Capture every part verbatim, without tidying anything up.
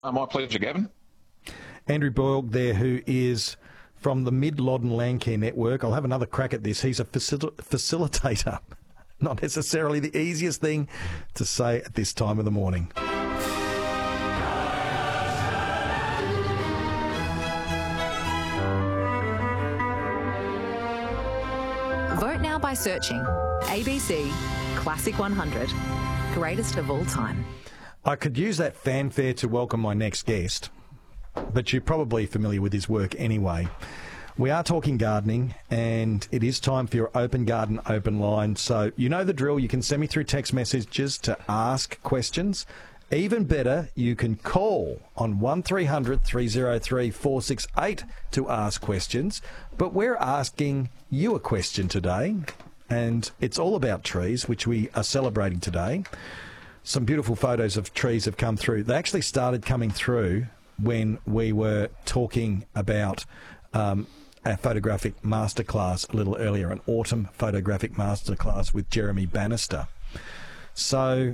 Uh, my pleasure, Gavin. Andrew Boyle there, who is from the Mid-Loddon Landcare Network. I'll have another crack at this. He's a facil- facilitator. Not necessarily the easiest thing to say at this time of the morning. Vote now by searching A B C Classic one hundred, greatest of all time. I could use that fanfare to welcome my next guest, but you're probably familiar with his work anyway. We are talking gardening, and it is time for your Open Garden Open Line. So you know the drill. You can send me through text messages to ask questions. Even better, you can call on one three hundred three oh three four six eight to ask questions. But we're asking you a question today, and it's all about trees, which we are celebrating today. Some beautiful photos of trees have come through. They actually started coming through when we were talking about um, a photographic masterclass a little earlier, an autumn photographic masterclass with Jeremy Bannister. So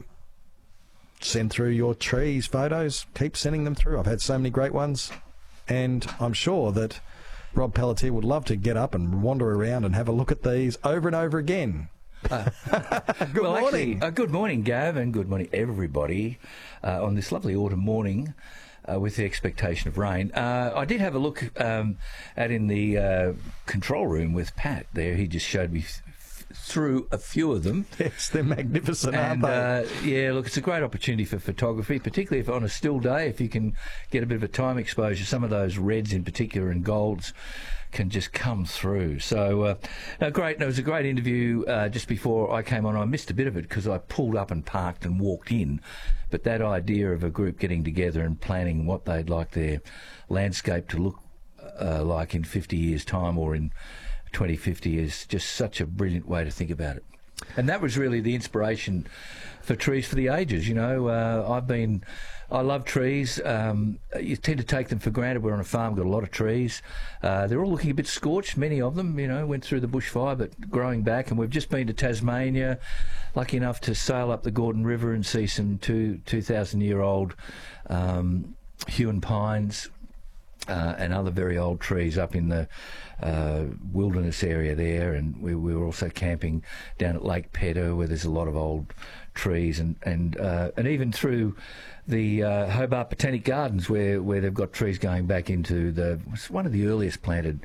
send through your trees photos. Keep sending them through. I've had so many great ones, and I'm sure that Rob Pelletier would love to get up and wander around and have a look at these over and over again. Uh, good well, morning. Actually, uh, good morning, Gav, and good morning, everybody, uh, on this lovely autumn morning uh, with the expectation of rain. Uh, I did have a look um, at in the uh, control room with Pat there. He just showed me th- through a few of them. Yes, they're magnificent, and, aren't they? Uh, yeah, look, it's a great opportunity for photography, particularly if on a still day, if you can get a bit of a time exposure. Some of those reds in particular and golds can just come through. So, uh, no, great. No, it was a great interview uh, just before I came on. I missed a bit of it because I pulled up and parked and walked in. But that idea of a group getting together and planning what they'd like their landscape to look uh, like in fifty years' time or in twenty fifty is just such a brilliant way to think about it. And that was really the inspiration for Trees for the Ages. You know, uh, I've been, I love trees. Um, you tend to take them for granted. We're on a farm, got a lot of trees. Uh, they're all looking a bit scorched, many of them, you know, went through the bushfire, but growing back. And we've just been to Tasmania, lucky enough to sail up the Gordon River and see some two, 2,000-year-old um, Huon pines. Uh, and other very old trees up in the uh, wilderness area there, and we, we were also camping down at Lake Pedder where there's a lot of old trees, and and uh, and even through the uh, Hobart Botanic Gardens where, where they've got trees going back into the it's one of the earliest planted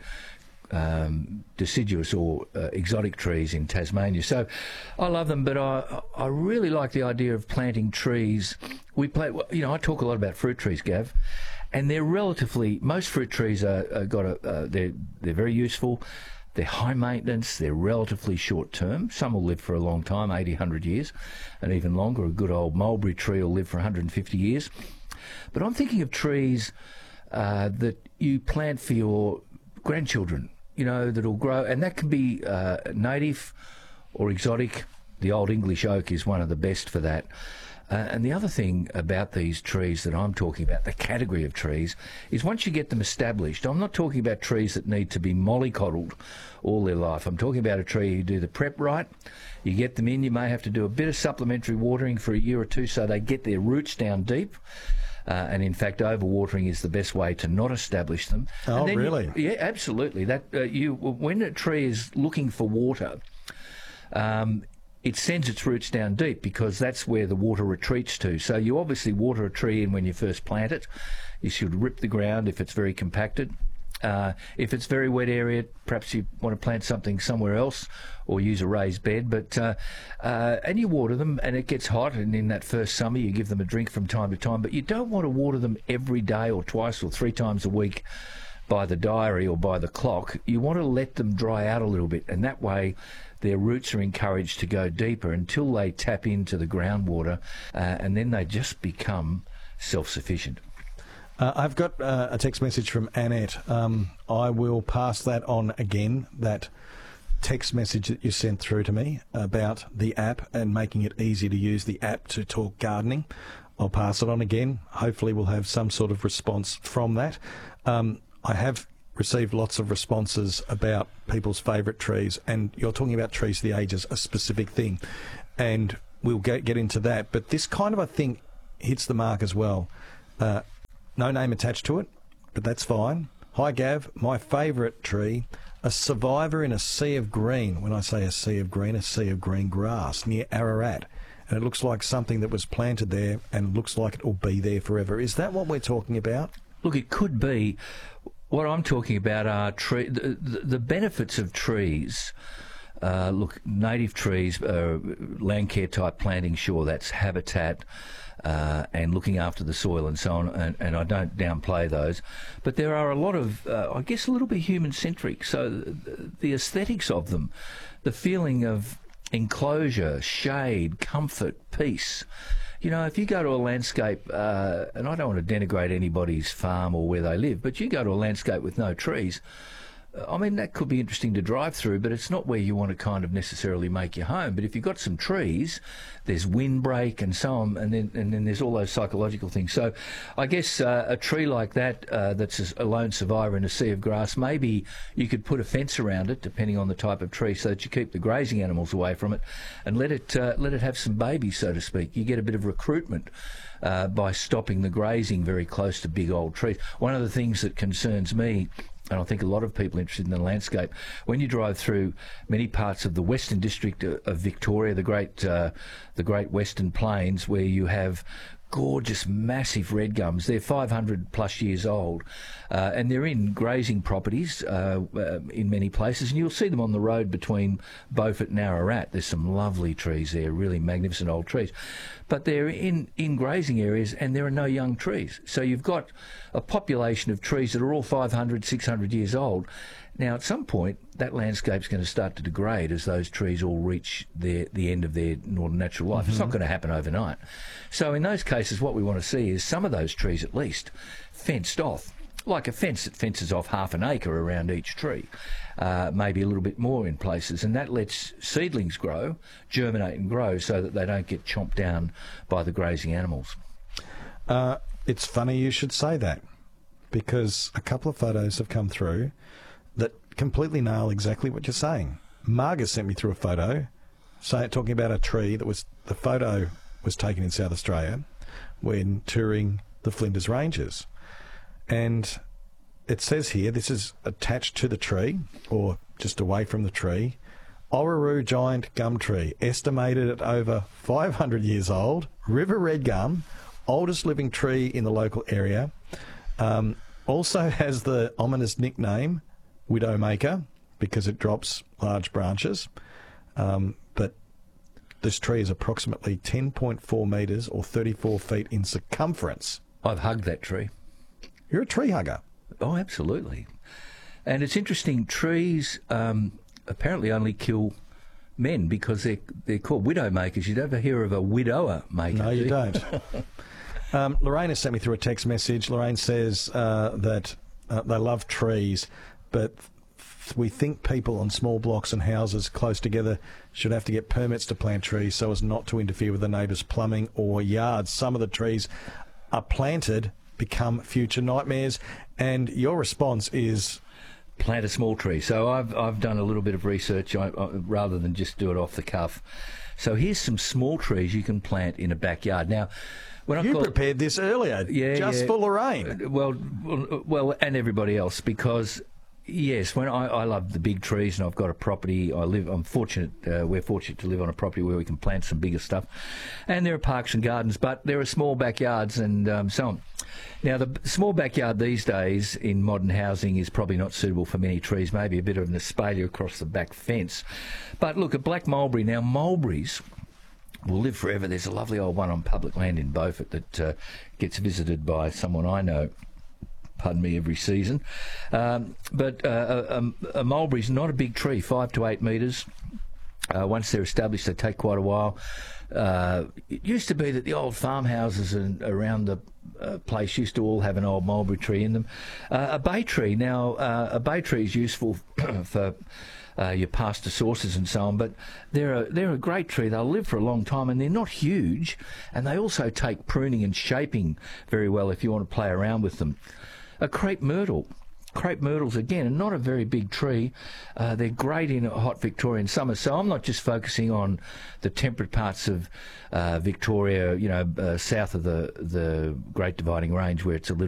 um, deciduous or uh, exotic trees in Tasmania. So I love them, but I I really like the idea of planting trees. We plant, you know, I talk a lot about fruit trees, Gav. And they're relatively, most fruit trees are, are got a, uh, they're they're very useful. They're high maintenance. They're relatively short term. Some will live for a long time, eighty, one hundred years, and even longer. A good old mulberry tree will live for one hundred fifty years. But I'm thinking of trees uh, that you plant for your grandchildren. You know, that'll grow, and that can be uh, native or exotic. The old English oak is one of the best for that. Uh, and the other thing about these trees that I'm talking about, the category of trees, is once you get them established, I'm not talking about trees that need to be mollycoddled all their life. I'm talking about a tree you do the prep right, you get them in, you may have to do a bit of supplementary watering for a year or two so they get their roots down deep. Uh, and in fact, overwatering is the best way to not establish them. Oh, and then really? You, yeah, absolutely. That uh, you when a tree is looking for water, um, it sends its roots down deep because that's where the water retreats to. So you obviously water a tree in when you first plant it. You should rip the ground if it's very compacted. Uh, if it's very wet area, perhaps you want to plant something somewhere else or use a raised bed. But uh, uh, and you water them, and it gets hot, and in that first summer you give them a drink from time to time. But you don't want to water them every day or twice or three times a week by the diary or by the clock. You want to let them dry out a little bit, and that way their roots are encouraged to go deeper until they tap into the groundwater, uh, and then they just become self-sufficient. Uh, I've got uh, a text message from Annette. Um, I will pass that on again, that text message that you sent through to me about the app and making it easy to use the app to talk gardening. I'll pass it on again. Hopefully we'll have some sort of response from that. Um, I have received lots of responses about people's favourite trees, and you're talking about Trees for the Ages, a specific thing, and we'll get, get into that. But this kind of, I think, hits the mark as well. Uh, no name attached to it, but that's fine. Hi, Gav. My favourite tree, a survivor in a sea of green. When I say a sea of green, a sea of green grass near Ararat. And it looks like something that was planted there and looks like it will be there forever. Is that what we're talking about? Look, it could be. What I'm talking about are tree, the, the, the benefits of trees. Uh, look, native trees, uh, land care type planting, sure, that's habitat uh, and looking after the soil and so on, and, and I don't downplay those. But there are a lot of, uh, I guess, a little bit human-centric. So the, the aesthetics of them, the feeling of enclosure, shade, comfort, peace. You know, if you go to a landscape, uh, and I don't want to denigrate anybody's farm or where they live, but you go to a landscape with no trees, I mean, that could be interesting to drive through, but it's not where you want to kind of necessarily make your home. But if you've got some trees, there's windbreak and so on, and then and then there's all those psychological things. So I guess uh, a tree like that, uh, that's a lone survivor in a sea of grass, maybe you could put a fence around it, depending on the type of tree, so that you keep the grazing animals away from it, and let it uh, let it have some babies, so to speak. You get a bit of recruitment uh, by stopping the grazing very close to big old trees. One of the things that concerns me, and I think a lot of people interested in the landscape, when you drive through many parts of the Western District of Victoria, the great, uh, the great Western Plains, where you have gorgeous, massive red gums. They're five hundred plus years old, uh, and they're in grazing properties uh, uh, in many places, and you'll see them on the road between Beaufort and Ararat. There's some lovely trees there, really magnificent old trees. But they're in, in grazing areas, and there are no young trees. So you've got a population of trees that are all five hundred, six hundred years old. Now, at some point, that landscape's going to start to degrade as those trees all reach their, the end of their northern natural life. Mm-hmm. It's not going to happen overnight. So in those cases, what we want to see is some of those trees, at least, fenced off, like a fence that fences off half an acre around each tree, uh, maybe a little bit more in places, and that lets seedlings grow, germinate and grow, so that they don't get chomped down by the grazing animals. Uh, it's funny you should say that, because a couple of photos have come through that completely nail exactly what you're saying. Margaret sent me through a photo say, talking about a tree that was, the photo was taken in South Australia when touring the Flinders Ranges. And it says here, this is attached to the tree, or just away from the tree, Orroroo giant gum tree, estimated at over five hundred years old, river red gum, oldest living tree in the local area. Um, also has the ominous nickname Widowmaker, because it drops large branches. Um, but this tree is approximately ten point four metres or thirty-four feet in circumference. I've hugged that tree. You're a tree hugger. Oh, absolutely. And it's interesting, trees um, apparently only kill men because they're, they're called widowmakers. You'd ever hear of a widower maker? No, you don't. um, Lorraine has sent me through a text message. Lorraine says uh, that uh, they love trees, but we think people on small blocks and houses close together should have to get permits to plant trees so as not to interfere with the neighbours' plumbing or yards. Some of the trees are planted, become future nightmares, and your response is plant a small tree. So I've I've done a little bit of research I, I, rather than just do it off the cuff. So here's some small trees you can plant in a backyard. Now, when I you call, prepared this earlier, yeah, just yeah. for Lorraine. Well, well, well, and everybody else, because yes, when I, I love the big trees, and I've got a property. I live. I'm fortunate. Uh, we're fortunate to live on a property where we can plant some bigger stuff, and there are parks and gardens, but there are small backyards and um, so on. Now, the small backyard these days in modern housing is probably not suitable for many trees. Maybe a bit of an espalier across the back fence. But look at black mulberry. Now, mulberries will live forever. There's a lovely old one on public land in Beaufort that uh, gets visited by someone I know. Pardon me, every season. Um, but uh, a, a mulberry's not a big tree, five to eight metres. Uh, once they're established, they take quite a while. Uh, it used to be that the old farmhouses and around the uh, place used to all have an old mulberry tree in them. Uh, a bay tree, now, uh, a bay tree is useful for uh, your pasta sauces and so on, but they're a, they're a great tree. They'll live for a long time, and they're not huge, and they also take pruning and shaping very well if you want to play around with them. A crepe myrtle. Crepe myrtles, again, are not a very big tree. Uh, they're great in a hot Victorian summer. So I'm not just focusing on the temperate parts of uh, Victoria, you know, uh, south of the, the Great Dividing Range, where it's a little